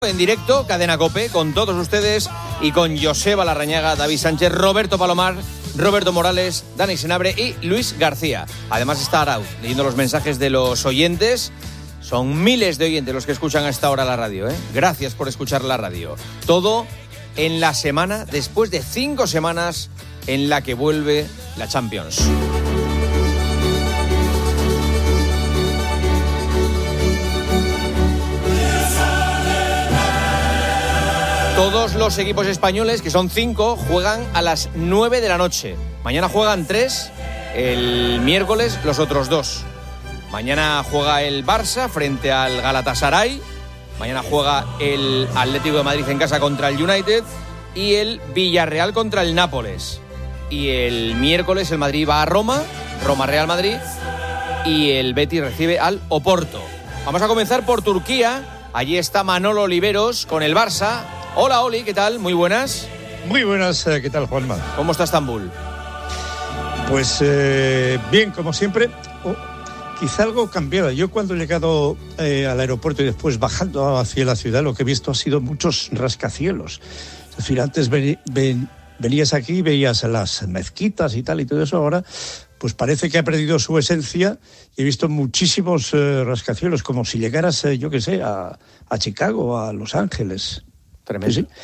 En directo, Cadena COPE, con todos ustedes y con Joseba Larrañaga, David Sánchez, Roberto Palomar, Roberto Morales, Dani Senabre y Luis García. Además está Arau leyendo los mensajes de los oyentes. Son miles de oyentes los que escuchan a esta hora la radio, ¿eh? Gracias por escuchar la radio. Todo en la semana, después de 5 semanas en la que vuelve la Champions. Todos los equipos españoles, que son 5, juegan a las 9 de la noche. Mañana juegan 3, el miércoles los otros 2. Mañana juega el Barça frente al Galatasaray. Mañana juega el Atlético de Madrid en casa contra el United. Y el Villarreal contra el Nápoles. Y el miércoles el Madrid va a Roma, Roma-Real Madrid. Y el Betis recibe al Oporto. Vamos a comenzar por Turquía. Allí está Manolo Oliveros con el Barça. Hola, Oli, ¿qué tal? Muy buenas. Muy buenas, ¿qué tal, Juanma? ¿Cómo está Estambul? Pues bien, como siempre, quizá algo cambiado. Yo cuando he llegado al aeropuerto y después bajando hacia la ciudad, lo que he visto ha sido muchos rascacielos. Es decir, antes venías aquí y veías las mezquitas y tal y todo eso. Ahora, pues parece que ha perdido su esencia. He visto muchísimos rascacielos, como si llegaras, yo qué sé, a Chicago, a Los Ángeles. Tremendo. Sí.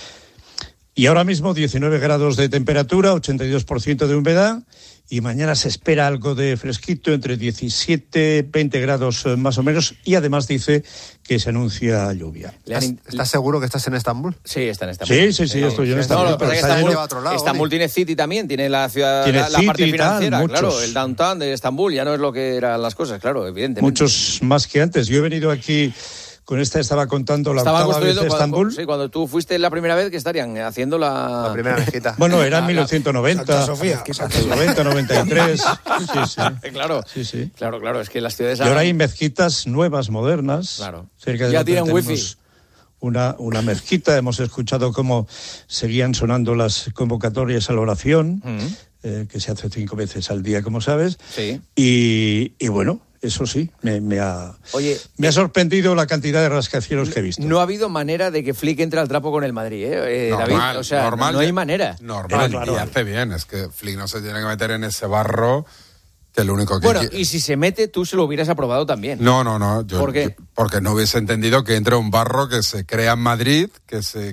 Y ahora mismo 19 grados de temperatura, 82% de humedad, y mañana se espera algo de fresquito, entre 17, 20 grados más o menos, y además dice que se anuncia lluvia. ¿Estás seguro que estás en Estambul? Sí, está en Estambul. Sí, estoy en Estambul. No, pero Estambul tiene City también, tiene la ciudad, tiene la City parte financiera, tal, claro, el downtown de Estambul, ya no es lo que eran las cosas, claro, evidentemente. Muchos más que antes. Yo he venido aquí... Con esta estaba contando la octava vez de Estambul. Sí, cuando tú fuiste la primera vez, que estarían haciendo la primera mezquita. Bueno, era en 1990. Santa Sofía. 90, 93. Sí. Claro. Sí. Claro, es que las ciudades... Y ahora hay mezquitas nuevas, modernas. Claro. Cerca de ya tienen wifi. Una mezquita. Hemos escuchado cómo seguían sonando las convocatorias a la oración, que se hace 5 veces al día, como sabes. Sí. Y bueno... Eso sí, me ha sorprendido la cantidad de rascacielos que he visto. No ha habido manera de que Flick entre al trapo con el Madrid, David. O sea, normal, no hay manera. Normal, claro. Y hace bien. Es que Flick no se tiene que meter en ese barro, que lo único que... Bueno, y si se mete, tú se lo hubieras aprobado también. No. ¿Por qué? Porque no hubiese entendido que entre un barro que se crea en Madrid, que se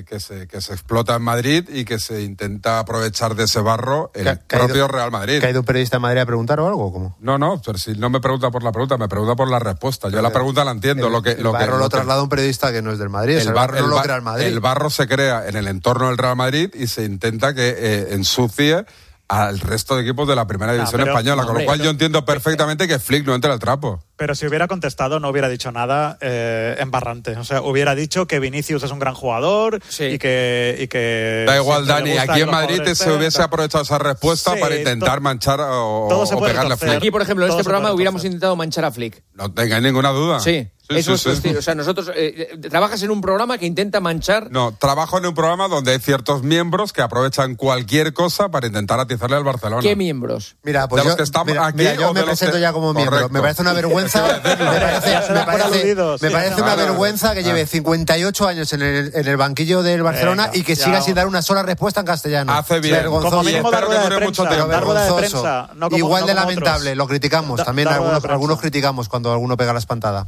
explota en Madrid y que se intenta aprovechar de ese barro el propio Real Madrid. ¿Que ha ido un periodista a Madrid a preguntar o algo? ¿Cómo? No, pero si no me pregunta por la pregunta, me pregunta por la respuesta. Yo la pregunta la entiendo. El barro lo traslada un periodista que no es del Madrid. El barro no lo crea el Madrid. El barro se crea en el entorno del Real Madrid y se intenta que ensucie al resto de equipos de la primera división española, con lo cual yo entiendo perfectamente que Flick no entre al trapo. Pero si hubiera contestado no hubiera dicho nada embarrante. O sea, hubiera dicho que Vinicius es un gran jugador y que da igual, Dani, aquí en Madrid se hubiese aprovechado esa respuesta para intentar manchar o pegarle a Flick. Aquí, por ejemplo, en este programa hubiéramos intentado manchar a Flick. No tengáis ninguna duda. Sí. Eso es o sea, nosotros trabajas en un programa que intenta manchar. No, trabajo en un programa donde hay ciertos miembros que aprovechan cualquier cosa para intentar atizarle al Barcelona. ¿Qué miembros? Mira, pues yo me presento ya como miembro. Correcto. Me parece una vergüenza. me parece una vergüenza que lleve 58 años en el banquillo del Barcelona y que siga sin dar una sola respuesta en castellano. Hace bien. Vergonzoso. Como mínimo dar rueda de prensa. Vergonzoso. Igual de lamentable. Lo criticamos. También algunos criticamos cuando alguno pega la espantada.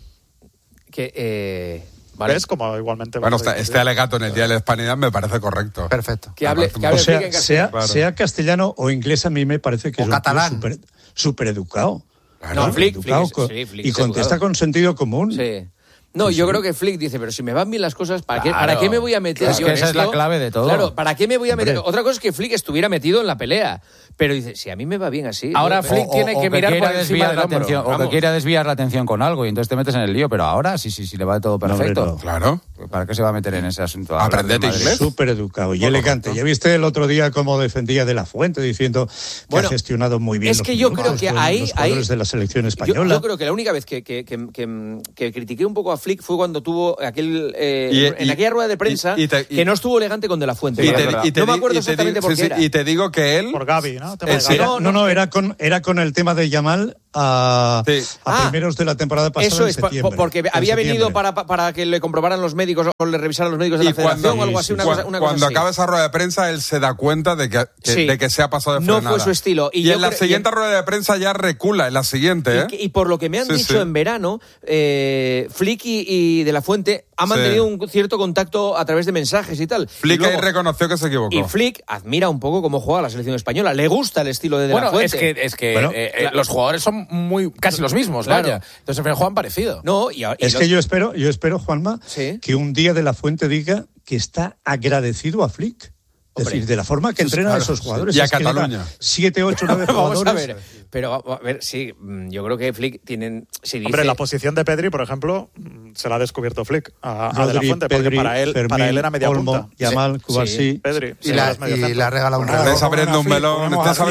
¿Vale? ¿Ves? Como igualmente... Bueno, este alegato en el Día de la Hispanidad me parece correcto. Perfecto. Que hable sea castellano o inglés, a mí me parece que o es catalán. súper educado. No, Flick y contesta con sentido común. Sí. No, yo creo que Flick dice, pero si me van bien las cosas, ¿para qué me voy a meter yo en esa esto? Es la clave de todo. Claro, ¿para qué me voy a meter? Otra cosa es que Flick estuviera metido en la pelea, pero dice, si a mí me va bien así... Ahora Flick tiene que mirar por encima del hombro. O que quiera desviar la atención con algo y entonces te metes en el lío, pero ahora sí le va de todo perfecto. No. Claro. ¿Para qué se va a meter en ese asunto? Aprendete inglés. Súper educado y elegante. ¿Ya viste el otro día cómo defendía de la Fuente diciendo que ha gestionado muy bien es que yo creo que los jugadores de la selección española? Yo creo que la única vez que critiqué un poco a Flick fue cuando tuvo en aquella rueda de prensa que no estuvo elegante con De la Fuente. No me acuerdo exactamente por qué era. Y te digo que él... Por Gavi, ¿no? No, era con el tema de Yamal a primeros de la temporada pasada. Eso en es, septiembre, porque había venido para que le comprobaran los médicos o le revisaran los médicos de la federación o algo así. Cuando acaba esa rueda de prensa, él se da cuenta de que se ha pasado de frenada. No fue su estilo. Y en la siguiente rueda de prensa ya recula, en la siguiente. Y por lo que me han dicho en verano, Flick y De La Fuente han mantenido un cierto contacto a través de mensajes y tal. Flick ahí reconoció que se equivocó. Y Flick admira un poco cómo juega la selección española. Le gusta el estilo de La Fuente. Es que los jugadores son casi los mismos, vaya. Entonces al final juegan parecido. Que yo espero, Juanma, que un día De La Fuente diga que está agradecido a Flick. Es decir, de la forma que entrenan a esos jugadores. Y a Cataluña. 7, 8, 9 jugadores. Vamos a ver. Pero, a ver, sí, yo creo que Flick tienen... Hombre, la posición de Pedri, por ejemplo, se la ha descubierto Flick a Rodri, De La Fuente, porque Pedri, para él era media Olmo, punta. Yamal, Cubarsí. Pedri. Y la regala un reloj. Estás abriendo un melón,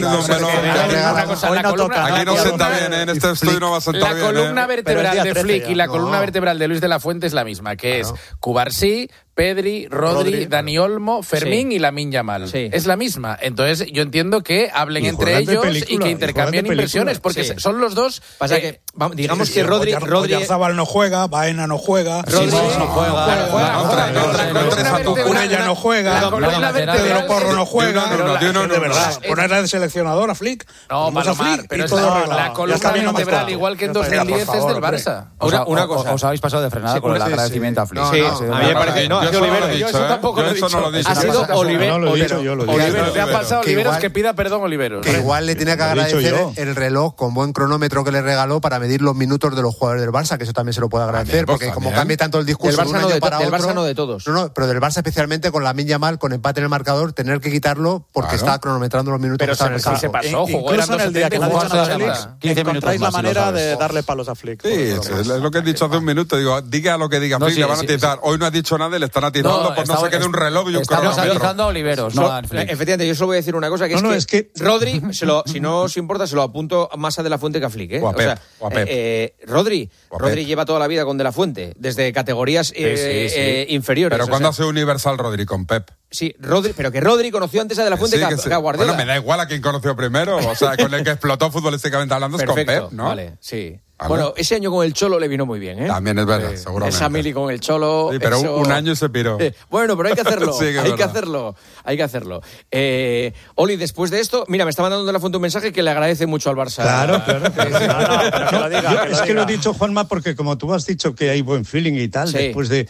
Aquí no senta bien, en este estudio no va a sentar bien. La columna vertebral de Flick y la columna vertebral de Luis De La Fuente es la misma, que es Cubarsí, Pedri, Rodri, Dani Olmo, Fermín y Lamine Yamal. Es la misma. Entonces yo entiendo que hablen entre ellos y que intercambien impresiones, porque son los dos. Pasa que, digamos que Rodri... Oyarzabal no juega, Baena no juega, Rodri no juega. Cucurella no juega, Pedro Porro no juega. De verdad, ponerla de seleccionador a Flick. No, Palomar, pero la columna vertebral, igual que en 2010, es del Barça. Una cosa. Os habéis pasado de frenada con el agradecimiento a Flick. Sí, a mí me parece... Yo eso tampoco lo he dicho. Ha sido Oliveros. Te ha pasado Oliveros que pida perdón, Oliveros. Que igual le tiene que agradecer el reloj con buen cronómetro que le regaló para medir los minutos de los jugadores del Barça, que eso también se lo puede agradecer, porque como cambia tanto el discurso de un año para otro... Del Barça no de todos. No, pero del Barça especialmente con Lamine Yamal, con empate en el marcador, tener que quitarlo porque está cronometrando los minutos que está en el campo. Se pasó, jugó en el día que le ha dicho a Flick, encontráis la manera de darle palos a Flick. Sí, es lo que he dicho hace un minuto. Digo, diga lo que diga Flick, le van a atizar. Hoy no ha dicho nada y le están atizando por no se quede un reloj y un cronómetro. Estamos atizando a Oliveros, no a Flick. Efectivamente, yo solo voy a decir una cosa, que es que Rodri, si no os importa, se lo apunto más a De La Fuente que a Flick. O a Pep. Rodri lleva toda la vida con De La Fuente, desde categorías inferiores. Pero ¿cuándo hace universal Rodri con Pep? Sí, pero que Rodri conoció antes a De La Fuente que a Guardiola. Bueno, me da igual a quién conoció primero, o sea, con el que explotó futbolísticamente hablando es con Pep, ¿no? Vale, sí. Bueno, ese año con el Cholo le vino muy bien, ¿eh? También es verdad, seguramente. Esa mili con el Cholo... Sí, pero un año se piró. Bueno, pero hay que hacerlo, hay que hacerlo. Oli, después de esto, mira, me está mandando De La Fuente un mensaje que le agradece mucho al Barça. Claro. Es que lo he dicho, Juanma, porque como tú has dicho que hay buen feeling y tal, después del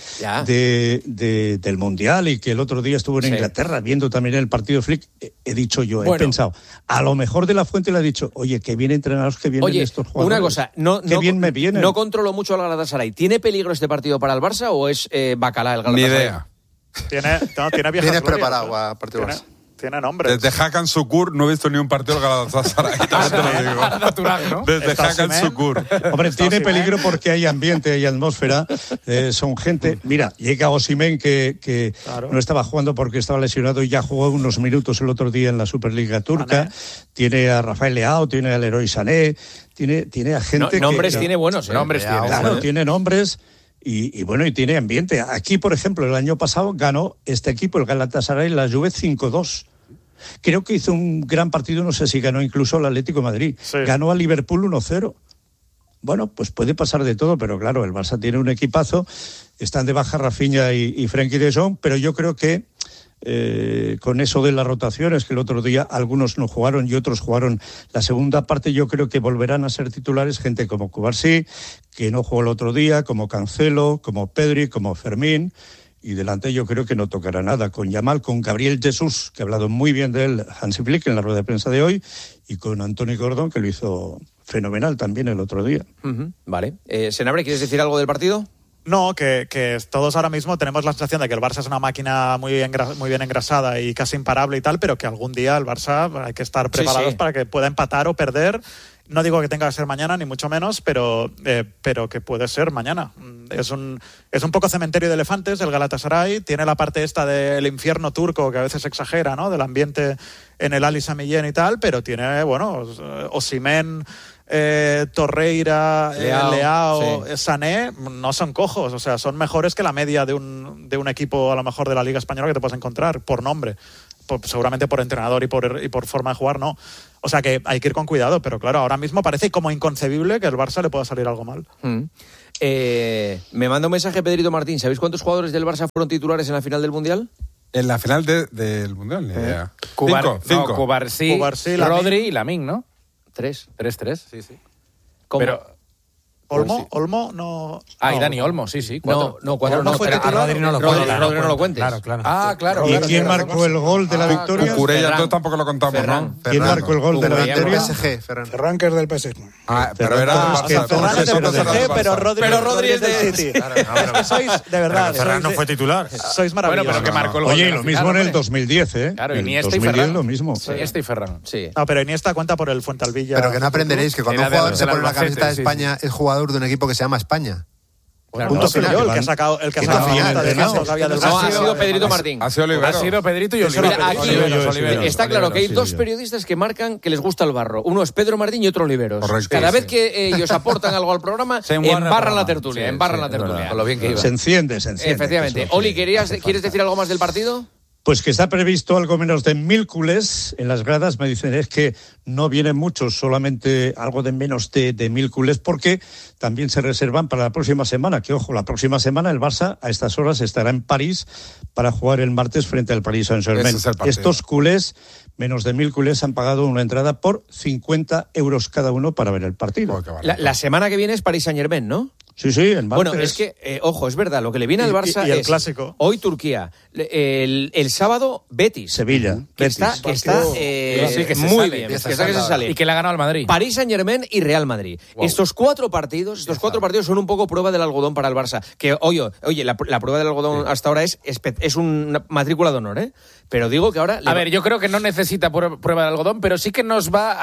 Mundial y que el otro día estuvo en Inglaterra viendo también el partido Flick, he dicho yo, he pensado, a lo mejor De La Fuente le ha dicho, oye, qué bien entrenados que vienen estos jugadores. Una cosa, qué bien me vienen. No controlo mucho al Galatasaray. ¿Tiene peligro este partido para el Barça o es bacalá el Galatasaray? Ni idea. Tiene preparado a partido Barça. Tiene nombre. Desde Hakan Şükür no he visto ni un partido del Galatasaray. Natural, ¿no? Desde Hakan Şükür. Hombre, tiene peligro porque hay ambiente, hay atmósfera. Son gente... Mira, llega Osimhen que no estaba jugando porque estaba lesionado y ya jugó unos minutos el otro día en la Superliga turca. Tiene a Rafael Leao, tiene a Leroy Sané, tiene a gente nombres tiene buenos. Nombres tiene. Claro, tiene nombres... Y bueno, y tiene ambiente. Aquí, por ejemplo, el año pasado ganó este equipo, el Galatasaray, la Juve 5-2. Creo que hizo un gran partido, no sé si ganó incluso el Atlético de Madrid. Sí. Ganó a Liverpool 1-0. Bueno, pues puede pasar de todo, pero claro, el Barça tiene un equipazo. Están de baja Rafinha y Frenkie de Jong, pero yo creo que con eso de las rotaciones, que el otro día algunos no jugaron y otros jugaron la segunda parte, yo creo que volverán a ser titulares gente como Cubarsí, que no jugó el otro día, como Cancelo, como Pedri, como Fermín, y delante yo creo que no tocará nada con Yamal, con Gabriel Jesús, que ha hablado muy bien de él Hansi Flick en la rueda de prensa de hoy, y con Anthony Gordon, que lo hizo fenomenal también el otro día. Vale. Senabre, ¿quieres decir algo del partido? No, que todos ahora mismo tenemos la sensación de que el Barça es una máquina muy bien engrasada y casi imparable y tal, pero que algún día el Barça hay que estar preparados para que pueda empatar o perder. No digo que tenga que ser mañana, ni mucho menos, pero que puede ser mañana. Es un poco cementerio de elefantes el Galatasaray. Tiene la parte esta del infierno turco, que a veces exagera, ¿no? Del ambiente en el Ali Sami Yen y tal, pero tiene, bueno, Osimhen, Torreira, Leao, sí. Sané, no son cojos, o sea, son mejores que la media de un equipo a lo mejor de la Liga Española que te puedes encontrar, por nombre. Seguramente por entrenador y por forma de jugar, no. O sea que hay que ir con cuidado, pero claro, ahora mismo parece como inconcebible que el Barça le pueda salir algo mal. Me manda un mensaje Pedrito Martín. ¿Sabéis cuántos jugadores del Barça fueron titulares en la final del Mundial? En la final del Mundial, ni idea. Cinco. Cubarsí, Rodri y Lamine, ¿no? 3. 3-3, sí. ¿Cómo? Pero Olmo no. Y Dani Olmo, sí. 4. No, 4 no. Rodri no lo Rodri no lo cuentes. Claro. Claro. ¿Y quién marcó el gol de la victoria? Cucurella, entonces tampoco lo contamos, Ferran. ¿no? ¿Quién marcó el gol de la victoria? PSG, Ferran, que es del PSG. Pero era Es que Ferran es del PSG, pero Rodri es del City. Es que sois, de verdad. Ferran no fue titular. Sois maravillosos. Bueno, pero que marcó el gol. Oye, lo mismo en el 2010, ¿eh? Claro, En Iniesta y 2010 Ferran. lo mismo. Iniesta y Ferran. Sí. No, pero Iniesta cuenta por el Fuentealbilla. Pero que no aprenderéis que cuando un jugador se pone la camiseta de sí, España es jugador de un equipo que se llama España. Claro, Punto final. El que ha Van- sacado ¿Qué la final? lista de No, casos que había del No, ha Barça. sido Pedrito Martín. Ha sido Olivero. Ha sido Pedrito y Eso Olivero. era Aquí Oliveros. está claro que hay sí, dos sí. periodistas que marcan que les gusta el barro. Uno es Pedro Martín y otro Oliveros. Correcto. Cada Sí, vez sí. que ellos aportan algo al programa, Se embarra el embarran la programa. tertulia. Sí, Embarran sí, la es verdad. tertulia. Con lo bien que iba. Se enciende. Efectivamente. Eso Oli, que ¿quieres hace falta. decir algo más del partido? Pues que está previsto algo menos de 1.000 culés en las gradas. Me dicen es que no vienen muchos, solamente algo de menos de 1.000 culés, porque también se reservan para la próxima semana. Que ojo, la próxima semana el Barça a estas horas estará en París para jugar el martes frente al Paris Saint-Germain. Ese es el partido. Estos culés, menos de 1.000 culés, han pagado una entrada por 50 euros cada uno para ver el partido. Oh, qué barato. La semana que viene es Paris Saint-Germain, ¿no? Sí, el martes. Bueno, es que, ojo, es verdad, lo que le viene al Barça y el es clásico. Hoy Turquía, el sábado Betis. Sevilla. Que Betis. está Sí, que se muy sale, bien, que que se está que se sale. Y que le ha ganado al Madrid. París Saint-Germain y Real Madrid. Wow. Estos cuatro partidos son un poco prueba del algodón para el Barça. Que, oye, la prueba del algodón hasta ahora es una matrícula de honor, ¿eh? Pero digo que ahora... A ver, yo creo que no necesita prueba de algodón, pero sí que nos va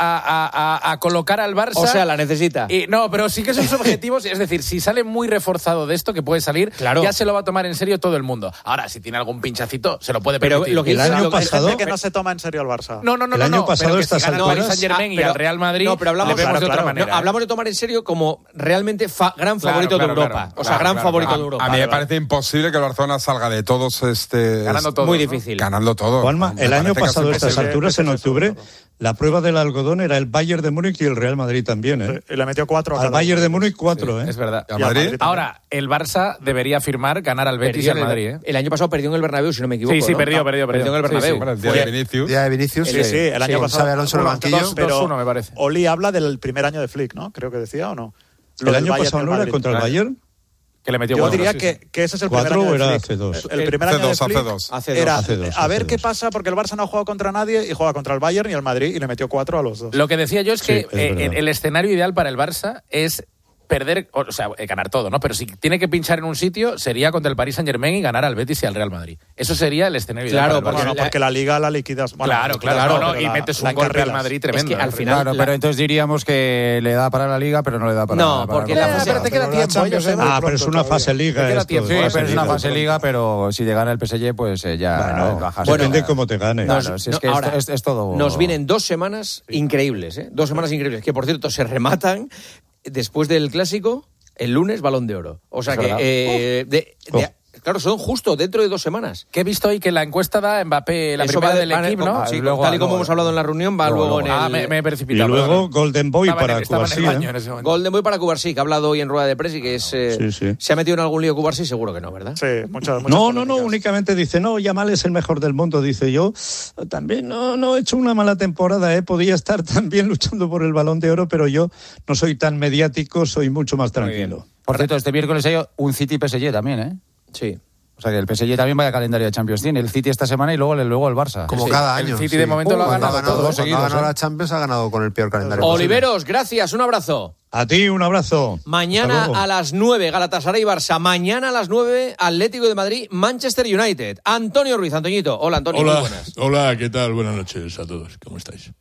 a colocar al Barça... O sea, la necesita. No, pero sí que sus objetivos, es decir, si sale muy reforzado de esto, que puede salir, Claro. ya se lo va a tomar en serio todo el mundo. Ahora, si tiene algún pinchacito, se lo puede Pero permitir. lo que El año Hay pasado... gente que no se toma en serio al Barça. No. El año pasado pero que estas si gana al Paris alturas- Saint-Germain y al Real Madrid, No, pero hablamos, le vemos de otra claro. manera. No, hablamos de tomar en serio como realmente gran favorito Claro, de Europa. claro, o sea, claro, gran claro, favorito claro. de Europa. A mí me parece imposible que el Barcelona salga de todos Ganando todo. Muy ¿no? difícil. ganando todo. Juanma, Me el año parece casi pasado a estas imposible. alturas, en octubre, la prueba del algodón era el Bayern de Múnich y el Real Madrid también, ¿eh? Y le metió 4 a Al cada Bayern uno. de Múnich 4, ¿eh? Es verdad. ¿Y al Madrid? Ahora, el Barça debería firmar ganar al Betis y Perdió al en el- Madrid, ¿eh? El año pasado perdió en el Bernabéu, si no me equivoco. Sí, ¿no? perdió. Perdió en el Bernabéu. Bueno, el día de Vinicius. Día de Vinicius. Sí, el año con pasado. Xabi Alonso en el banquillo. 2-1, me parece. Oli habla del primer año de Flick, ¿no? Creo que decía, ¿o no? Lo El del año Bayern pasado y el no era Madrid. contra el Bayern. Que le metió Yo cuatro, diría sí, que, sí. que ese es el primer 4 año o de era Flick. hace 2. El primer año de Flick hace era hace dos, a hace ver qué dos. pasa, porque el Barça no ha jugado contra nadie y juega contra el Bayern y el Madrid y le metió 4 a los dos. Lo que decía yo es que Sí, es verdad. el escenario ideal para el Barça es perder, o sea, ganar todo, ¿no? Pero si tiene que pinchar en un sitio, sería contra el Paris Saint-Germain y ganar al Betis y al Real Madrid. Eso sería el escenario Claro, ideal para el Barça. Bueno, porque la Liga la liquidas. Bueno, Claro, no, pero y la- metes la un golpe al encarrilas. Madrid tremendo. Es que al final- Claro, pero entonces diríamos que le da para la Liga, pero no le da para... No, para porque para- la fase- pero te queda Pero la tiempo. Champions ellos es muy Ah, pero es pronto una fase todavía. liga. Te queda esto, tiempo. Sí, fase pero es una liga. fase Liga, pero si llegara el PSG, pues ya Bueno, bajas. depende cómo te gane. Claro, si es que ahora, es todo... Nos vienen 2 semanas increíbles, ¿eh? 2 semanas increíbles, que por cierto se rematan después del Clásico, el lunes, Balón de Oro. O sea Es que... verdad. claro, son justo dentro de 2 semanas. Que he visto hoy que la encuesta da a Mbappé la Eso primera va- del va- equipo, ¿no? sí, luego- tal y como luego- hemos hablado en la reunión, va luego en el... Me he Y precipitado. luego perdón. Golden Boy Estaba en- para estaba en el Cubarsí. baño en ese momento. Golden Boy para Cubarsí, que ha hablado hoy en rueda de prensa y que es... Sí. ¿Se ha metido en algún lío Cubarsí? Seguro que no, ¿verdad? Sí, muchas No, polémicas. únicamente dice, no, Yamal es el mejor del mundo, dice yo. También no he hecho una mala temporada, podía estar también luchando por el Balón de Oro, pero yo no soy tan mediático, soy mucho más tranquilo. Por cierto, este miércoles hay un City-PSG también, ¿eh? Sí. O sea que el PSG también vaya calendario de Champions tiene. El City esta semana y luego el Barça. Como Sí, cada el año. City de momento lo ha Cuando ganado todo, todos cuando ha ganado seguidos, la Champions ha ganado con el peor calendario posible. Oliveros, gracias, un abrazo. A ti un abrazo. Mañana Hasta luego. a las 9, Galatasaray y Barça. Mañana a las 9, Atlético de Madrid, Manchester United. Antonio Ruiz, Antoñito. Hola, Antonio, muy buenas. Hola, ¿qué tal? Buenas noches a todos. ¿Cómo estáis?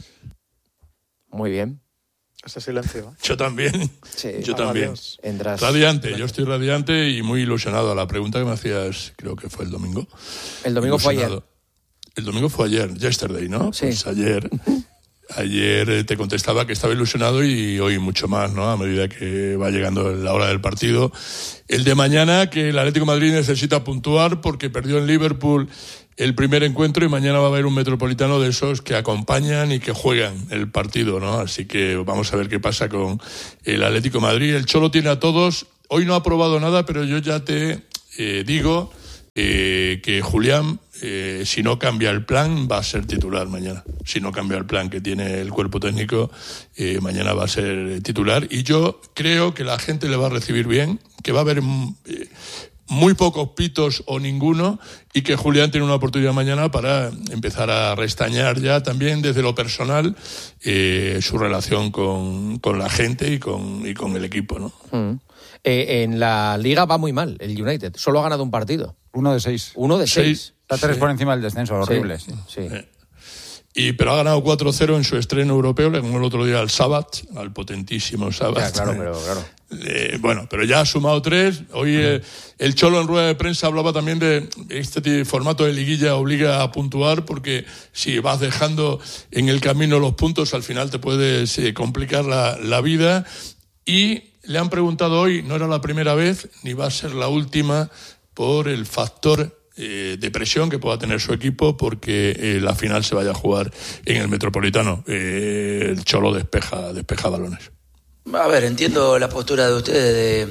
Muy bien. Ese silencio. Yo también. Sí. Yo también. Adiós. Entras. Radiante, yo estoy radiante y muy ilusionado. La pregunta que me hacías, creo que fue el domingo. El domingo fue ayer. Ilusionado. El domingo fue ayer, yesterday, ¿no? Sí. Pues ayer Ayer te contestaba que estaba ilusionado y hoy mucho más, ¿no? A medida que va llegando la hora del partido. El de mañana, que el Atlético de Madrid necesita puntuar porque perdió en Liverpool el primer encuentro y mañana va a haber un Metropolitano de esos que acompañan y que juegan el partido, ¿no? Así que vamos a ver qué pasa con el Atlético de Madrid. El Cholo tiene a todos. Hoy no ha probado nada, pero yo ya te digo que Julián, si no cambia el plan, va a ser titular mañana. Si no cambia el plan que tiene el cuerpo técnico, mañana va a ser titular. Y yo creo que la gente le va a recibir bien, que va a haber muy pocos pitos o ninguno, y que Julián tiene una oportunidad mañana para empezar a restañar ya también desde lo personal su relación con la gente y con el equipo, ¿no? En la Liga va muy mal el United. Solo ha ganado un partido. 1 de 6. 1 de 6. Está 3 por encima del descenso, horrible. Sí. Pero ha ganado 4-0 en su estreno europeo, le ganó el otro día al Sabat, al potentísimo Sabat. Ya, claro. Pero ya ha sumado 3. Hoy el Cholo en rueda de prensa hablaba también de este formato de liguilla obliga a puntuar, porque si vas dejando en el camino los puntos, al final te puedes complicar la vida. Y le han preguntado hoy, no era la primera vez, ni va a ser la última, por el factor de presión que pueda tener su equipo porque la final se vaya a jugar en el Metropolitano. El Cholo despeja balones. A ver, entiendo la postura de ustedes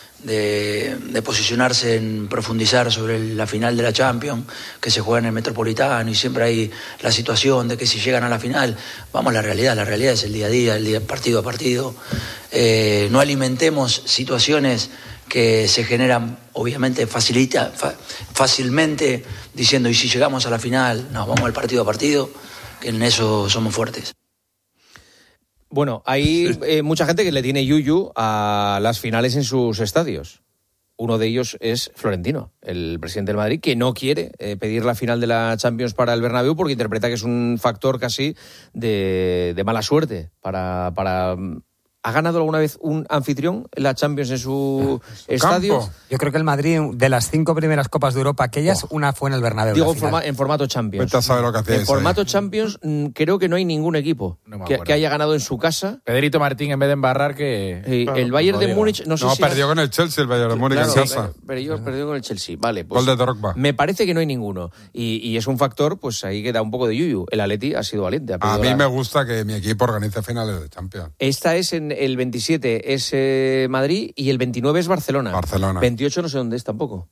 de posicionarse en profundizar sobre la final de la Champions, que se juega en el Metropolitano, y siempre hay la situación de que si llegan a la final, vamos a la realidad es el día a día, el día partido a partido. No alimentemos situaciones que se generan, obviamente, fácilmente, diciendo, y si llegamos a la final, no, vamos al partido a partido, que en eso somos fuertes. Bueno, hay mucha gente que le tiene yuyu a las finales en sus estadios. Uno de ellos es Florentino, el presidente del Madrid, que no quiere pedir la final de la Champions para el Bernabéu porque interpreta que es un factor casi de mala suerte para ¿Ha ganado alguna vez un anfitrión en la Champions en su estadio? Campo. Yo creo que el Madrid, de las 5 primeras Copas de Europa aquellas, una fue en el Bernabéu. Digo en formato Champions. Vete a saber lo que hacéis, en formato Champions creo que no hay ningún equipo que haya ganado en su casa. Pedrito Martín, en vez de embarrar, que... el Bayern de Múnich, no sé si... perdió con el Chelsea el Bayern de Múnich en casa. Perdió con el Chelsea. Vale, pues... Gol de Drogba. Me parece que no hay ninguno. Y es un factor, pues ahí que da un poco de yuyu. El Atleti ha sido valiente. A mí me gusta que mi equipo organice finales de Champions. Esta es en el 27 es Madrid y el 29 es Barcelona. 28 no sé dónde es tampoco.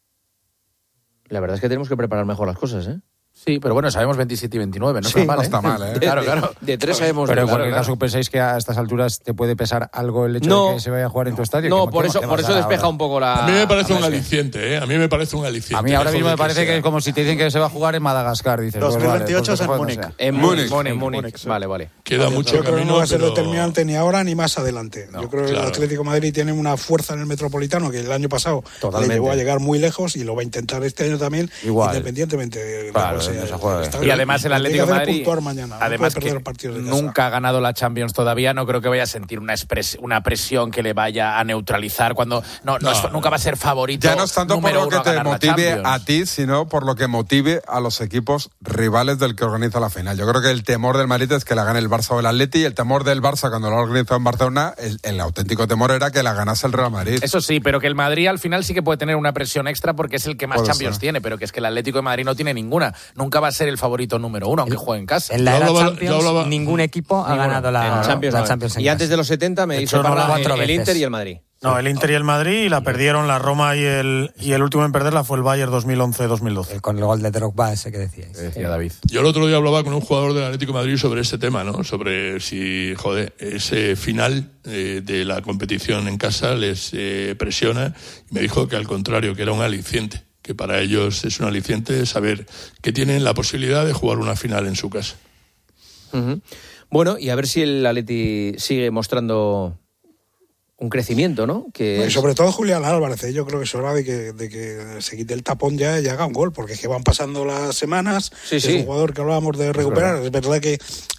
La verdad es que tenemos que preparar mejor las cosas, ¿eh? Sí, pero bueno, sabemos 27 y 29, no sí, está mal, no está mal, ¿eh? Claro. De 3 sabemos. Pero en cualquier caso, ¿pensáis que a estas alturas te puede pesar algo el hecho de que se vaya a jugar en tu estadio? No, por eso despeja ahora un poco la... A mí me parece un aliciente, ¿eh? A mí me parece un aliciente. A mí ahora mismo me parece que es como si te dicen que se va a jugar en Madagascar, dices. 2028 es en Múnich. En Múnich. Vale. Queda mucho camino. Yo creo que no va a ser pero... determinante ni ahora ni más adelante. No, yo creo que el Atlético de Madrid tiene una fuerza en el Metropolitano que el año pasado le llevó a llegar muy lejos y lo va a intentar este año también, independientemente de cuál sea. Y además el Atlético de Madrid, además no que nunca ha ganado la Champions todavía, no creo que vaya a sentir una presión que le vaya a neutralizar cuando nunca va a ser favorito. Ya no es tanto por lo que te motive a ti, sino por lo que motive a los equipos rivales del que organiza la final. Yo creo que el temor del Madrid es que la gane el Barça o el Atleti, y el temor del Barça cuando lo ha organizado en Barcelona, el auténtico temor era que la ganase el Real Madrid. Eso sí, pero que el Madrid al final sí que puede tener una presión extra porque es el que más Champions tiene, pero que es que el Atlético de Madrid no tiene ninguna. Nunca va a ser el favorito número 1, aunque juegue en casa. En la era Champions, ningún equipo ha ganado la Champions. Y antes de los 70 me hizo el Inter y el Madrid. No, el Inter y el Madrid, y la perdieron la Roma, y el último en perderla fue el Bayern 2011-2012. Con el gol de Drogba ese que decíais. Decía David. Yo el otro día hablaba con un jugador del Atlético de Madrid sobre este tema, ¿no? Sobre si, ese final de la competición en casa les presiona, y me dijo que al contrario, que era un aliciente, que para ellos es un aliciente saber que tienen la posibilidad de jugar una final en su casa. Uh-huh. Bueno, y a ver si el Atleti sigue mostrando un crecimiento, ¿no? Y sobre todo Julián Álvarez, yo creo que es hora de que se quite el tapón ya y haga un gol, porque es que van pasando las semanas, es un jugador que hablábamos de recuperar, es verdad que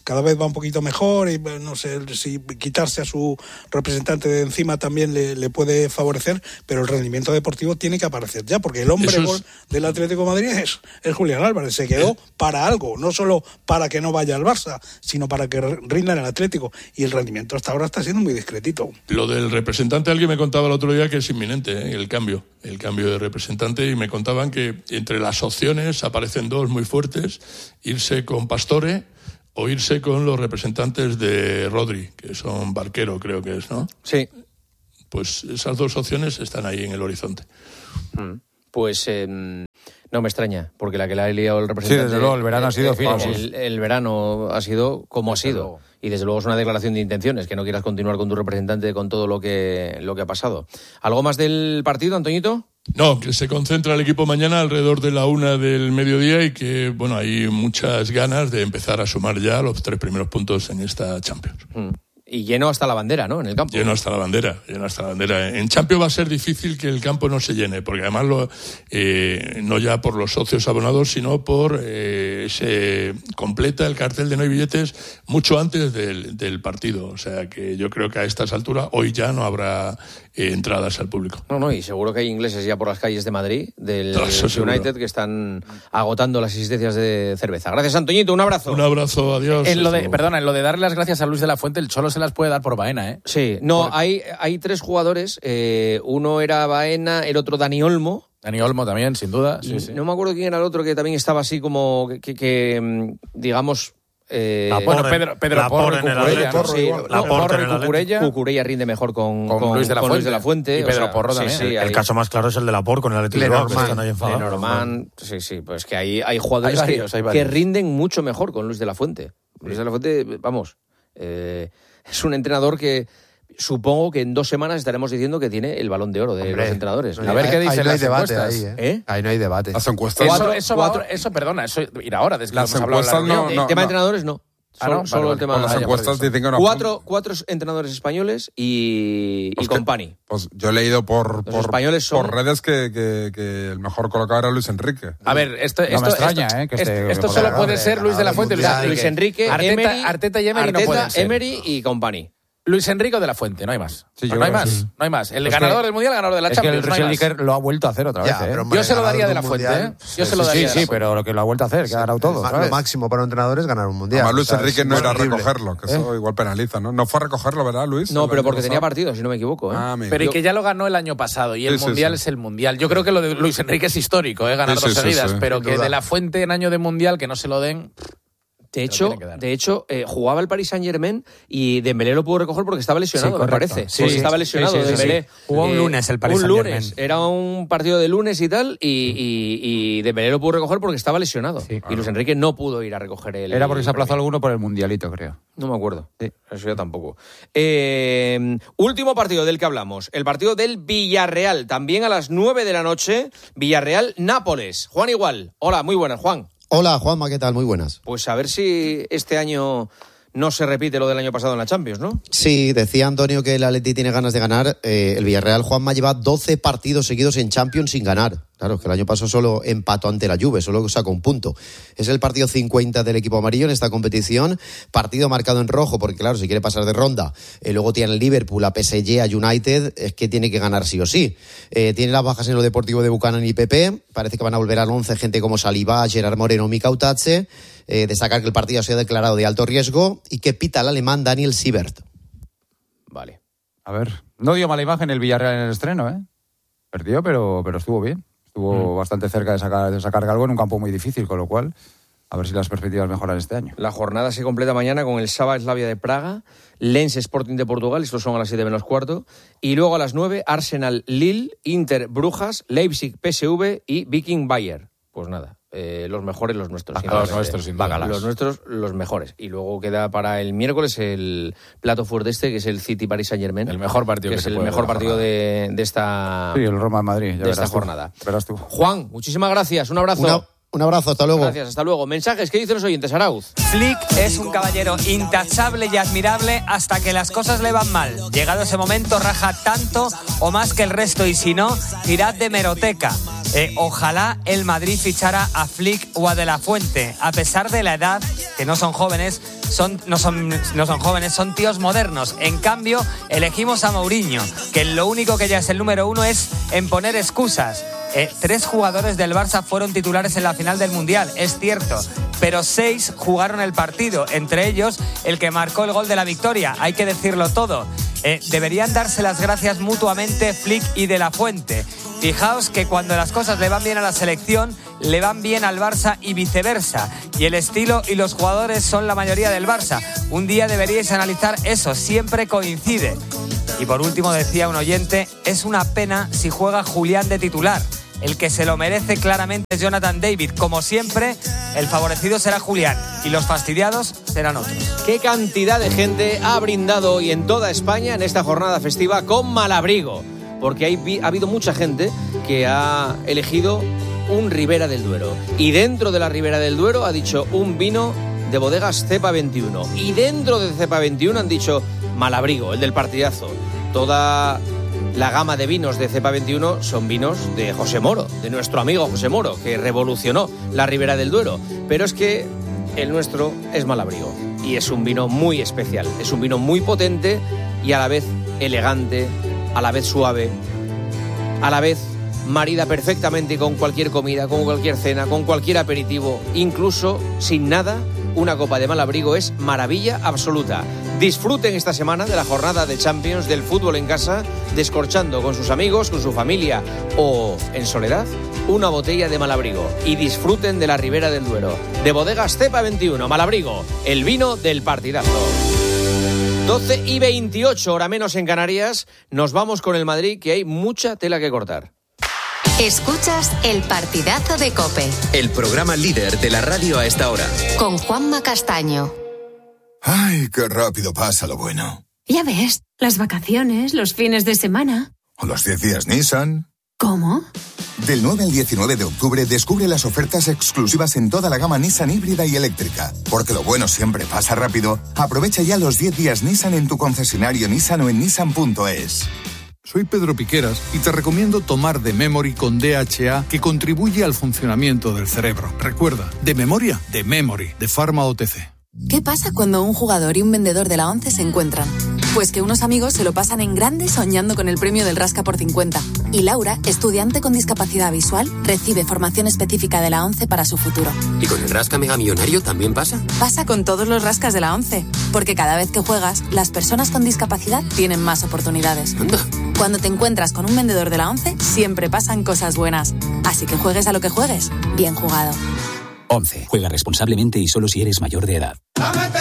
cada vez va un poquito mejor y no sé si quitarse a su representante de encima también le puede favorecer, pero el rendimiento deportivo tiene que aparecer ya, porque el hombre gol del Atlético de Madrid es Julián Álvarez. Se quedó para algo, no solo para que no vaya al Barça, sino para que rinda en el Atlético, y el rendimiento hasta ahora está siendo muy discretito. Lo del representante, alguien me contaba el otro día que es inminente, el cambio de representante, y me contaban que entre las opciones aparecen dos muy fuertes: irse con Pastore o irse con los representantes de Rodri, que son Barquero, creo que es, ¿no? Sí. Pues esas dos opciones están ahí en el horizonte. Pues no me extraña, porque la que le ha liado el representante... Sí, desde luego, el verano ha sido fino. El verano ha sido como ha sido. Y desde luego es una declaración de intenciones, que no quieras continuar con tu representante con todo lo que ha pasado. ¿Algo más del partido, Antoñito? No, que se concentra el equipo mañana alrededor de la 1 del mediodía y que, bueno, hay muchas ganas de empezar a sumar ya los 3 primeros puntos en esta Champions. Y lleno hasta la bandera, ¿no? En el campo. Lleno hasta la bandera. En Champions va a ser difícil que el campo no se llene, porque además no ya por los socios abonados, sino por se completa el cartel de no hay billetes mucho antes del partido. O sea que yo creo que a estas alturas hoy ya no habrá entradas al público. No, y seguro que hay ingleses ya por las calles de Madrid, del United, que están agotando las existencias de cerveza. Gracias, Antoñito, un abrazo. Un abrazo, adiós. En lo de darle las gracias a Luis de la Fuente, el Cholo se las puede dar por Baena, ¿eh? Sí, no, hay 3 jugadores, uno era Baena, el otro Dani Olmo. Dani Olmo también, sin duda. Sí. No me acuerdo quién era el otro que también estaba así como que digamos... Pedro Porro en el Cucurella. Cucurella rinde mejor con Luis de la Fuente. Y Pedro Porro también. Sí, el caso más claro es el de Laporte con el Atlético de Bilbao, que están ahí enfadados. Lenormand, sí, pues que hay jugadores que rinden mucho mejor con Luis de la Fuente. Luis de la Fuente, vamos, es un entrenador que supongo que en 2 semanas estaremos diciendo que tiene el Balón de Oro de los entrenadores. A ver qué dicen las encuestas. Ahí no hay debate. Las encuestas... Eso ir ahora. Desde las encuestas el tema de entrenadores no. Solo el tema las encuestas dicen que no. 4 entrenadores españoles y Company. Pues yo he leído por redes que el mejor colocado era Luis Enrique. A ver, esto me extraña, esto solo puede ser Luis de la Fuente. Luis Enrique, Arteta y Emery no pueden ser. Emery y Company. Luis Enrique de la Fuente, no hay más. Sí, no hay más. El ganador del Mundial, ganador de la Champions. Es que el Luis Enrique lo ha vuelto a hacer otra vez. Yo se lo daría de la Fuente, Sí, pero lo que lo ha vuelto a hacer, que ha ganado todo. Lo máximo para un entrenador es ganar un Mundial. Además, Luis Enrique no era recogerlo, que eso igual penaliza, ¿no? No fue a recogerlo, ¿verdad, Luis? No, pero porque tenía partido, si no me equivoco. Pero y que ya lo ganó el año pasado, y el Mundial es el Mundial. Yo creo que lo de Luis Enrique es histórico, ganar 2 seguidas, pero que de la Fuente en año de Mundial, que no se lo den... De hecho, jugaba el Paris Saint-Germain y Dembélé lo pudo recoger porque estaba lesionado, me parece. Sí, estaba lesionado Dembélé. Jugó un lunes el Paris Saint-Germain. Un lunes, era un partido de lunes y tal, y Dembélé lo pudo recoger porque estaba lesionado. Sí, claro. Y Luis Enrique no pudo ir a recoger el... Era porque se aplazó alguno por el Mundialito, creo. No me acuerdo. Sí. Eso yo tampoco. Último partido del que hablamos, el partido del Villarreal, también a las 9 de la noche, Villarreal-Nápoles. Juan Igual. Hola, muy buenas, Juan. Hola, Juanma, ¿qué tal? Muy buenas. Pues a ver si este año no se repite lo del año pasado en la Champions, ¿no? Sí, decía Antonio que el Atleti tiene ganas de ganar. El Villarreal, Juanma, lleva 12 partidos seguidos en Champions sin ganar. Claro, es que el año pasado solo empató ante la Juve, solo sacó un punto. Es el partido 50 del equipo amarillo en esta competición. Partido marcado en rojo, porque claro, si quiere pasar de ronda. Luego tiene el Liverpool, a PSG, a United. Es que tiene que ganar sí o sí. Tiene las bajas en lo deportivo de Buchanan y Pepe. Parece que van a volver al 11 gente como Saliba, Gerard Moreno, Mika Utache. Destacar que el partido se ha declarado de alto riesgo y que pita el alemán Daniel Siebert. Vale. A ver, no dio mala imagen el Villarreal en el estreno, ¿eh? Perdió, pero estuvo bien. Estuvo bastante cerca de sacar algo en un campo muy difícil, con lo cual a ver si las perspectivas mejoran este año. La jornada se completa mañana con el Saba Slavia de Praga, Lens Sporting de Portugal, estos son a las 7 menos cuarto, y luego a las 9 Arsenal Lille, Inter Brujas, Leipzig PSV y Viking Bayern. Pues nada. Los mejores, los nuestros. Los nuestros, sin duda. Los nuestros, los mejores. Y luego queda para el miércoles el plato fuerte que es el City Paris Saint-Germain. El mejor partido que es el mejor partido de esta... Sí, el Roma Madrid. De esta jornada. Verás tú. Juan, muchísimas gracias. Un abrazo. Un abrazo, hasta luego. Gracias, hasta luego. Mensajes, ¿qué dicen los oyentes, Arauz? Flick es un caballero intachable y admirable hasta que las cosas le van mal. Llegado ese momento, raja tanto o más que el resto y si no, tirad de hemeroteca. Ojalá el Madrid fichara a Flick o a De La Fuente. A pesar de la edad, que no son jóvenes, no son jóvenes, son tíos modernos. En cambio, elegimos a Mourinho, que lo único que ya es el número 1 es en poner excusas. 3 jugadores del Barça fueron titulares en la final del Mundial, es cierto, pero 6 jugaron el partido, entre ellos el que marcó el gol de la victoria, hay que decirlo todo. Deberían darse las gracias mutuamente Flick y De La Fuente. Fijaos que cuando las cosas le van bien a la selección, le van bien al Barça y viceversa. Y el estilo y los jugadores son la mayoría del Barça. Un día deberíais analizar eso, siempre coincide. Y por último decía un oyente, es una pena si juega Julián de titular. El que se lo merece claramente es Jonathan David. Como siempre, el favorecido será Julián y los fastidiados serán otros. ¿Qué cantidad de gente ha brindado hoy en toda España en esta jornada festiva con Malabrigo? Porque ha habido mucha gente que ha elegido un Ribera del Duero. Y dentro de la Ribera del Duero ha dicho un vino de bodegas Cepa 21. Y dentro de Cepa 21 han dicho Malabrigo, el del partidazo. Toda la gama de vinos de Cepa 21 son vinos de José Moro, de nuestro amigo José Moro, que revolucionó la Ribera del Duero. Pero es que el nuestro es Malabrigo. Y es un vino muy especial. Es un vino muy potente y a la vez elegante, a la vez suave, a la vez marida perfectamente con cualquier comida, con cualquier cena, con cualquier aperitivo, incluso sin nada. Una copa de Malabrigo es maravilla absoluta. Disfruten esta semana de la jornada de Champions del fútbol en casa, descorchando con sus amigos, con su familia o en soledad una botella de Malabrigo y disfruten de la Ribera del Duero. De bodegas Cepa 21, Malabrigo, el vino del partidazo. 12:28, hora menos en Canarias. Nos vamos con el Madrid, que hay mucha tela que cortar. Escuchas El Partidazo de COPE, el programa líder de la radio a esta hora. Con Juanma Castaño. Ay, qué rápido pasa lo bueno. Ya ves, las vacaciones, los fines de semana. O los 10 días Nissan. ¿Cómo? Del 9 al 19 de octubre descubre las ofertas exclusivas en toda la gama Nissan híbrida y eléctrica. Porque lo bueno siempre pasa rápido. Aprovecha ya los 10 días Nissan en tu concesionario Nissan o en nissan.es. Soy Pedro Piqueras y te recomiendo tomar The Memory con DHA, que contribuye al funcionamiento del cerebro. Recuerda, de memoria, The Memory, de Pharma OTC. ¿Qué pasa cuando un jugador y un vendedor de la ONCE se encuentran? Pues que unos amigos se lo pasan en grande soñando con el premio del Rasca por 50. Y Laura, estudiante con discapacidad visual, recibe formación específica de la ONCE para su futuro. ¿Y con el Rasca Mega Millonario también pasa? Pasa con todos los rascas de la ONCE. Porque cada vez que juegas, las personas con discapacidad tienen más oportunidades. Anda. Cuando te encuentras con un vendedor de la ONCE, siempre pasan cosas buenas. Así que juegues a lo que juegues, bien jugado. ONCE. Juega responsablemente y solo si eres mayor de edad.